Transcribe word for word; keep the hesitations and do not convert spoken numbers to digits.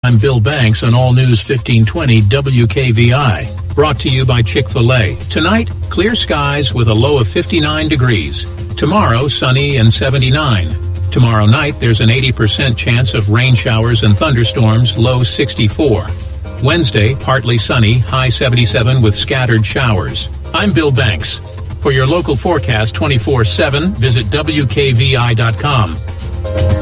I'm Bill Banks on All News fifteen twenty W K V I. Brought to you by Chick-fil-A. Tonight, clear skies with a low of fifty-nine degrees. Tomorrow, sunny and seventy-nine. Tomorrow night, there's an eighty percent chance of rain showers and thunderstorms, low sixty-four. Wednesday, partly sunny, high seventy-seven with scattered showers. I'm Bill Banks. For your local forecast twenty-four seven, visit W K V I dot com.